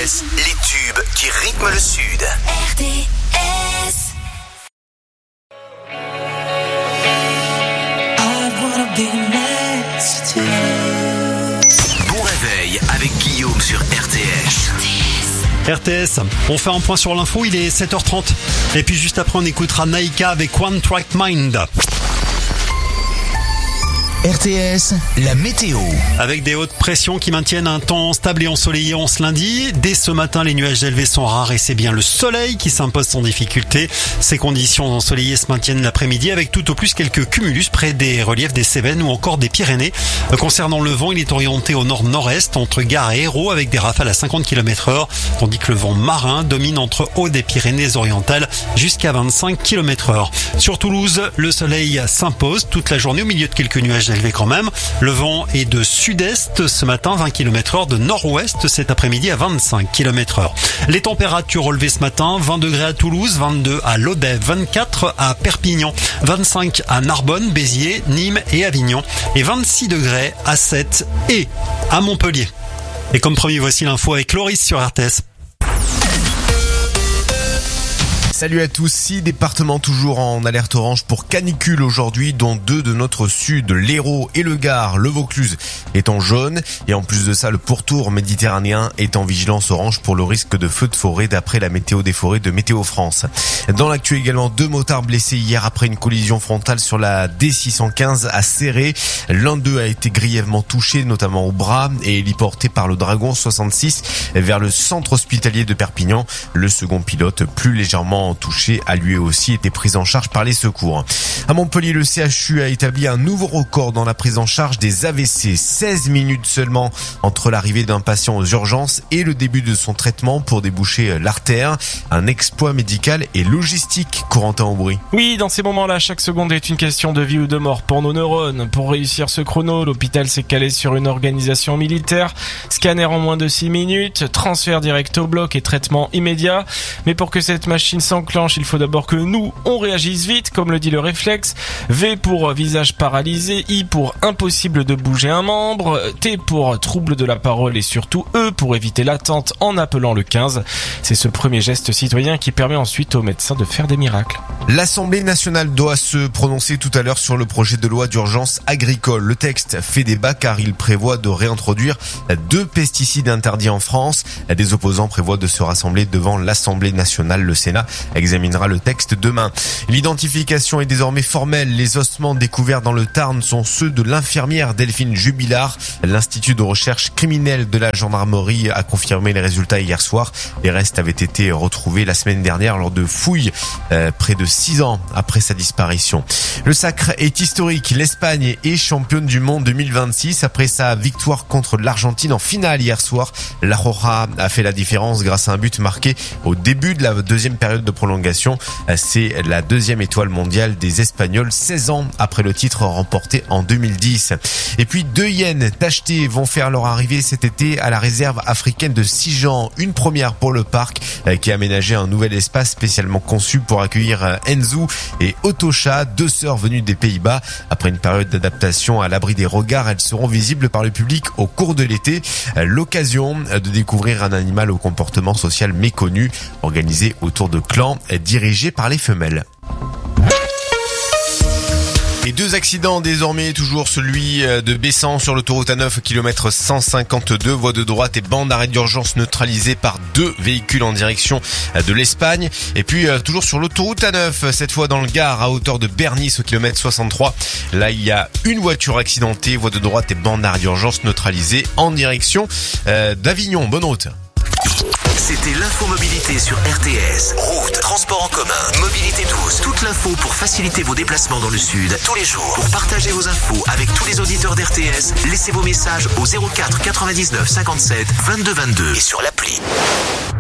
RTS, les tubes qui rythment le Sud. RTS. Bon réveil avec Guillaume sur RTS. RTS, on fait un point sur l'info, il est 7h30. Et puis juste après, on écoutera Naïka avec One Track Mind. RTS, la météo. Avec des hautes pressions qui maintiennent un temps stable et ensoleillé en ce lundi. Dès ce matin, les nuages élevés sont rares et c'est bien le soleil qui s'impose sans difficulté. Ces conditions ensoleillées se maintiennent l'après-midi avec tout au plus quelques cumulus près des reliefs des Cévennes ou encore des Pyrénées. Concernant le vent, il est orienté au nord-nord-est entre Gare et Hérault avec des rafales à 50 km/h, tandis que le vent marin domine entre haut des Pyrénées-Orientales jusqu'à 25 km/h. Sur Toulouse, le soleil s'impose toute la journée au milieu de quelques nuages élevés quand même. Le vent est de sud-est ce matin, 20 km/h, de nord-ouest cet après-midi à 25 km/h. Les températures relevées ce matin, 20 degrés à Toulouse, 22 à Lodève, 24 à Perpignan, 25 à Narbonne, Béziers, Nîmes et Avignon et 26 degrés à Sète et à Montpellier. Et comme promis, voici l'info avec Loris sur RTS. Salut à tous, 6 départements toujours en alerte orange pour canicule aujourd'hui, dont 2 de notre sud, l'Hérault et le Gard. Le Vaucluse est en jaune et en plus de ça, le pourtour méditerranéen est en vigilance orange pour le risque de feux de forêt d'après la météo des forêts de Météo France. Dans l'actu également, 2 motards blessés hier après une collision frontale sur la D615 à Céré. L'un d'eux a été grièvement touché, notamment au bras, et héliporté par le Dragon 66 vers le centre hospitalier de Perpignan. Le second pilote, plus légèrement touché, a lui aussi été pris en charge par les secours. À Montpellier, le CHU a établi un nouveau record dans la prise en charge des AVC. 16 minutes seulement entre l'arrivée d'un patient aux urgences et le début de son traitement pour déboucher l'artère. Un exploit médical et logistique, Corentin Aubry. Oui, dans ces moments-là, chaque seconde est une question de vie ou de mort pour nos neurones. Pour réussir ce chrono, l'hôpital s'est calé sur une organisation militaire. Scanner en moins de 6 minutes, transfert direct au bloc et traitement immédiat. Mais pour que cette machine s'enclenche, il faut d'abord que nous, on réagisse vite, comme le dit le réflexe. V pour visage paralysé, I pour impossible de bouger un membre, T pour trouble de la parole et surtout E pour éviter l'attente en appelant le 15. C'est ce premier geste citoyen qui permet ensuite aux médecins de faire des miracles. L'Assemblée nationale doit se prononcer tout à l'heure sur le projet de loi d'urgence agricole. Le texte fait débat car il prévoit de réintroduire 2 pesticides interdits en France. Des opposants prévoient de se rassembler devant l'Assemblée nationale. Le Sénat examinera le texte demain. L'identification est désormais formelle. Les ossements découverts dans le Tarn sont ceux de l'infirmière Delphine Jubilard. L'Institut de recherche criminelle de la gendarmerie a confirmé les résultats hier soir. Les restes avaient été retrouvés la semaine dernière lors de fouilles près de 6 ans après sa disparition. Le sacre est historique. L'Espagne est championne du monde 2026 après sa victoire contre l'Argentine en finale hier soir. La Roja a fait la différence grâce à un but marqué au début de la deuxième période de prolongation. C'est la 2e étoile mondiale des Espagnols 16 ans après le titre remporté en 2010. Et puis 2 hyènes tachetées vont faire leur arrivée cet été à la réserve africaine de Sijan. Une première pour le parc qui a aménagé un nouvel espace spécialement conçu pour accueillir Enzu et Otosha, 2 sœurs venues des Pays-Bas. Après une période d'adaptation à l'abri des regards, elles seront visibles par le public au cours de l'été. L'occasion de découvrir un animal au comportement social méconnu, organisé autour de clans dirigés par les femelles. Et 2 accidents désormais, toujours celui de Bessan sur l'autoroute A9, kilomètre 152, voie de droite et bande d'arrêt d'urgence neutralisée par 2 véhicules en direction de l'Espagne. Et puis toujours sur l'autoroute A9, cette fois dans le Gard, à hauteur de Bernis au kilomètre 63. Là, il y a une voiture accidentée, voie de droite et bande d'arrêt d'urgence neutralisée en direction d'Avignon. Bonne route. C'était l'infomobilité sur RTS. Route, transport en commun, mobilité douce. Toute l'info pour faciliter vos déplacements dans le Sud tous les jours. Pour partager vos infos avec tous les auditeurs d'RTS, laissez vos messages au 04 99 57 22 22 et sur l'appli.